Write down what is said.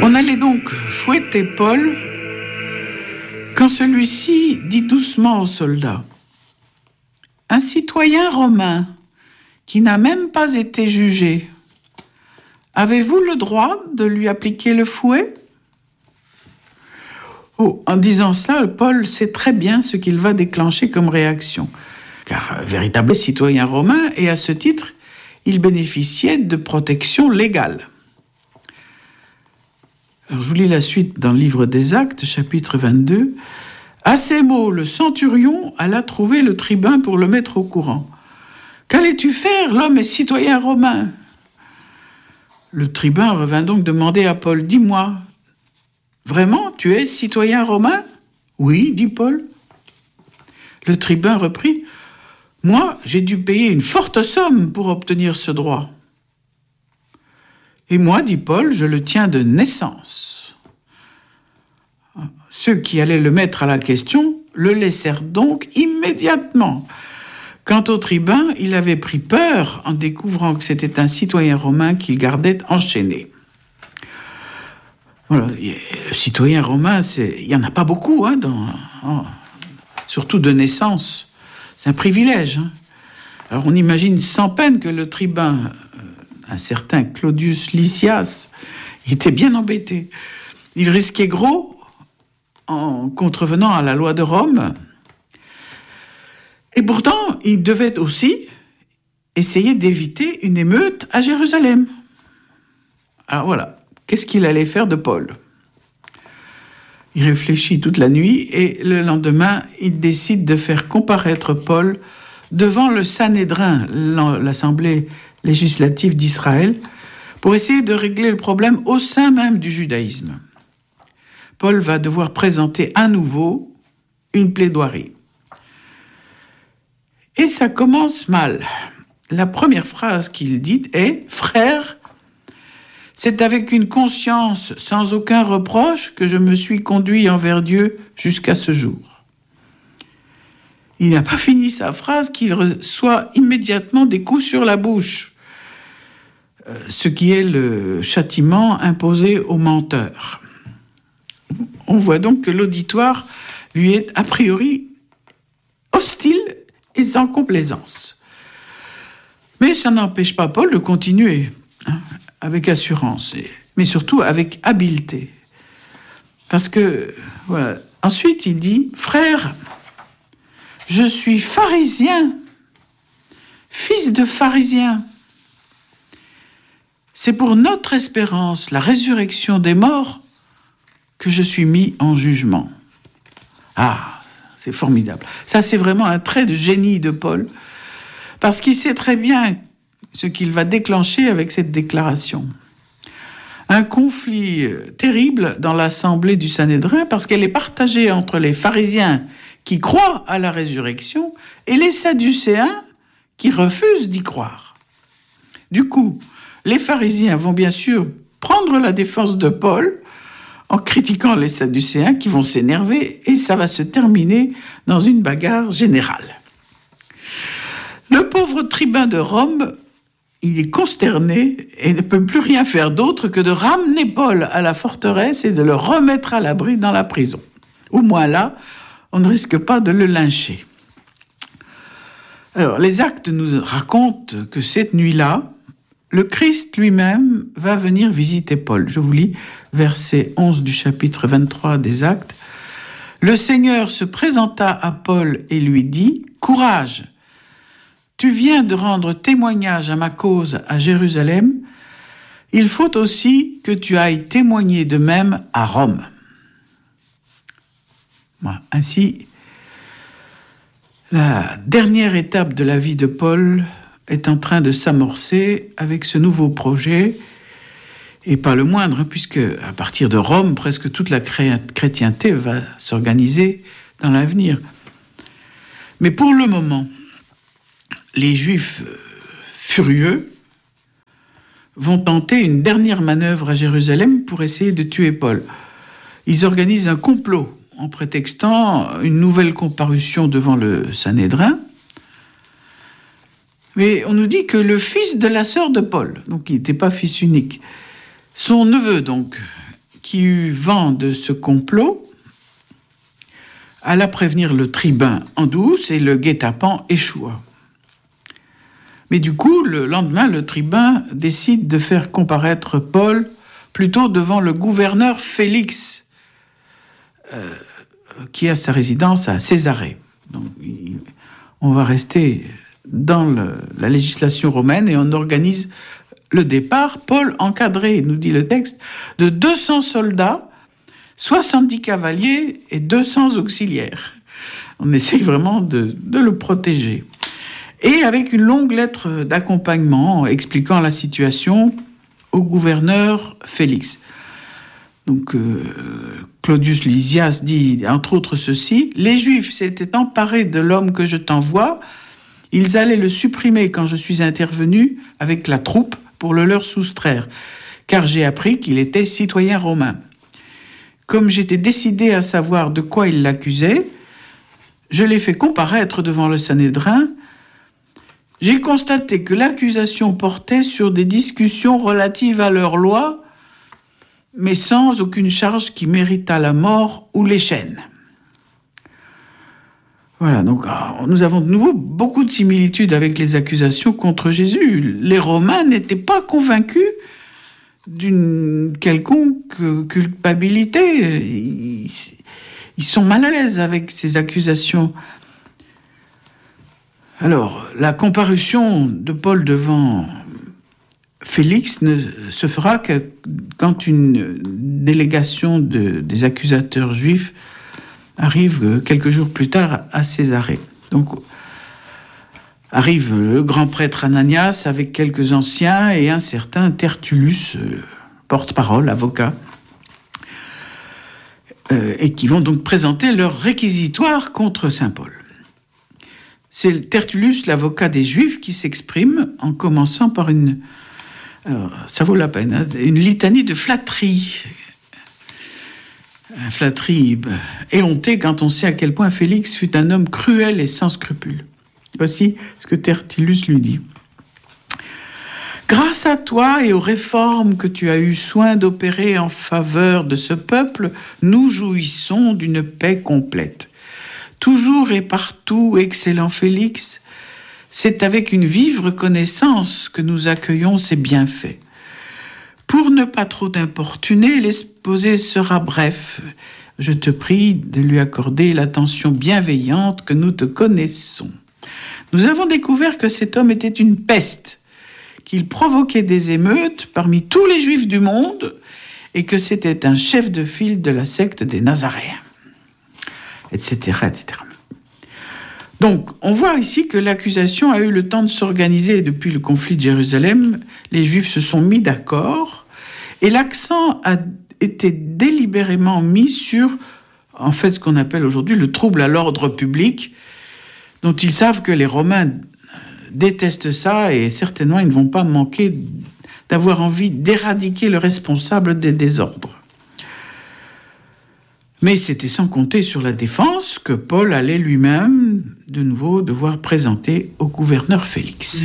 On allait donc fouetter Paul quand celui-ci dit doucement au soldat : « Un citoyen romain qui n'a même pas été jugé, avez-vous le droit de lui appliquer le fouet ?» Oh, en disant cela, Paul sait très bien ce qu'il va déclencher comme réaction, car véritable citoyen romain, et à ce titre, il bénéficiait de protection légale. Alors, je vous lis la suite dans le livre des Actes, chapitre 22. À ces mots, le centurion alla trouver le tribun pour le mettre au courant. « Qu'allais-tu faire ? L'homme est citoyen romain. » Le tribun revint donc demander à Paul : « Dis-moi, vraiment, tu es citoyen romain ? » ?»« Oui, dit Paul. » Le tribun reprit : « Moi, j'ai dû payer une forte somme pour obtenir ce droit. » « Et moi, dit Paul, je le tiens de naissance. » Ceux qui allaient le mettre à la question le laissèrent donc immédiatement. Quant au tribun, il avait pris peur en découvrant que c'était un citoyen romain qu'il gardait enchaîné. Voilà, le citoyen romain, il n'y en a pas beaucoup, surtout de naissance. C'est un privilège. Alors on imagine sans peine que le tribun, un certain Claudius Lysias, il était bien embêté. Il risquait gros en contrevenant à la loi de Rome. Et pourtant, il devait aussi essayer d'éviter une émeute à Jérusalem. Alors voilà, qu'est-ce qu'il allait faire de Paul ? Il réfléchit toute la nuit et le lendemain, il décide de faire comparaître Paul devant le Sanhédrin, l'Assemblée législative d'Israël, pour essayer de régler le problème au sein même du judaïsme. Paul va devoir présenter à nouveau une plaidoirie. Et ça commence mal. La première phrase qu'il dit est « Frère, c'est avec une conscience sans aucun reproche que je me suis conduit envers Dieu jusqu'à ce jour. » Il n'a pas fini sa phrase qu'il reçoit immédiatement des coups sur la bouche, ce qui est le châtiment imposé aux menteurs. On voit donc que l'auditoire lui est a priori hostile et sans complaisance. Mais ça n'empêche pas Paul de continuer, avec assurance, mais surtout avec habileté. Parce que, voilà. Ensuite, il dit « Frère, je suis pharisien, fils de pharisien. C'est pour notre espérance, la résurrection des morts, que je suis mis en jugement. » Ah, c'est formidable. Ça, c'est vraiment un trait de génie de Paul, parce qu'il sait très bien ce qu'il va déclencher avec cette déclaration. Un conflit terrible dans l'assemblée du Sanhédrin, parce qu'elle est partagée entre les pharisiens qui croient à la résurrection et les sadducéens qui refusent d'y croire. Du coup, les pharisiens vont bien sûr prendre la défense de Paul en critiquant les sadducéens qui vont s'énerver et ça va se terminer dans une bagarre générale. Le pauvre tribun de Rome, il est consterné et ne peut plus rien faire d'autre que de ramener Paul à la forteresse et de le remettre à l'abri dans la prison. Au moins là, on ne risque pas de le lyncher. Alors, les Actes nous racontent que cette nuit-là, le Christ lui-même va venir visiter Paul. Je vous lis verset 11 du chapitre 23 des Actes. « Le Seigneur se présenta à Paul et lui dit : « Courage, tu viens de rendre témoignage à ma cause à Jérusalem. Il faut aussi que tu ailles témoigner de même à Rome. » Voilà. Ainsi, la dernière étape de la vie de Paul est en train de s'amorcer avec ce nouveau projet, et pas le moindre, puisque à partir de Rome, presque toute la chrétienté va s'organiser dans l'avenir. Mais pour le moment, les Juifs furieux vont tenter une dernière manœuvre à Jérusalem pour essayer de tuer Paul. Ils organisent un complot en prétextant une nouvelle comparution devant le Sanhédrin. Mais on nous dit que le fils de la sœur de Paul, donc il n'était pas fils unique, son neveu donc, qui eut vent de ce complot, alla prévenir le tribun en douce et le guet-apens échoua. Mais du coup, le lendemain, le tribun décide de faire comparaître Paul plutôt devant le gouverneur Félix, qui a sa résidence à Césarée. Donc, on va rester dans la législation romaine et on organise le départ. Paul encadré, nous dit le texte, de 200 soldats, 70 cavaliers et 200 auxiliaires. On essaye vraiment de le protéger. Et avec une longue lettre d'accompagnement expliquant la situation au gouverneur Félix. Donc, Claudius Lysias dit, entre autres, ceci: « Les Juifs s'étaient emparés de l'homme que je t'envoie. Ils allaient le supprimer quand je suis intervenu avec la troupe pour le leur soustraire, car j'ai appris qu'il était citoyen romain. Comme j'étais décidé à savoir de quoi ils l'accusaient, je l'ai fait comparaître devant le Sanhédrin. J'ai constaté que l'accusation portait sur des discussions relatives à leur loi, mais sans aucune charge qui méritât la mort ou les chaînes. » Voilà, donc nous avons de nouveau beaucoup de similitudes avec les accusations contre Jésus. Les Romains n'étaient pas convaincus d'une quelconque culpabilité. Ils sont mal à l'aise avec ces accusations. Alors, la comparution de Paul devant Félix ne se fera que quand une délégation des accusateurs juifs arrive quelques jours plus tard à Césarée. Donc, arrive le grand prêtre Ananias avec quelques anciens et un certain Tertullus, porte-parole, avocat, et qui vont donc présenter leur réquisitoire contre saint Paul. C'est Tertullus, l'avocat des Juifs, qui s'exprime en commençant par ça vaut la peine, une litanie de flatteries. Flatterie éhontée quand on sait à quel point Félix fut un homme cruel et sans scrupules. Voici ce que Tertullus lui dit. « Grâce à toi et aux réformes que tu as eu soin d'opérer en faveur de ce peuple, nous jouissons d'une paix complète. Toujours et partout, excellent Félix, c'est avec une vive reconnaissance que nous accueillons ces bienfaits. Pour ne pas trop t'importuner, l'exposé sera bref. Je te prie de lui accorder l'attention bienveillante que nous te connaissons. Nous avons découvert que cet homme était une peste, qu'il provoquait des émeutes parmi tous les Juifs du monde et que c'était un chef de file de la secte des Nazaréens, etc., etc. Donc, on voit ici que l'accusation a eu le temps de s'organiser depuis le conflit de Jérusalem. Les Juifs se sont mis d'accord et l'accent a été délibérément mis sur, en fait, ce qu'on appelle aujourd'hui le trouble à l'ordre public, dont ils savent que les Romains détestent ça et certainement ils ne vont pas manquer d'avoir envie d'éradiquer le responsable des désordres. Mais c'était sans compter sur la défense que Paul allait lui-même de nouveau devoir présenter au gouverneur Félix.